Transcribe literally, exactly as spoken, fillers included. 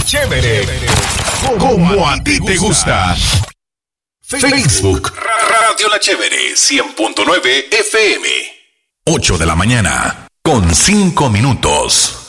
Chévere, como a ti te gusta. Facebook, Radio La Chévere, cien punto nueve F M. ocho de la mañana, con cinco minutos.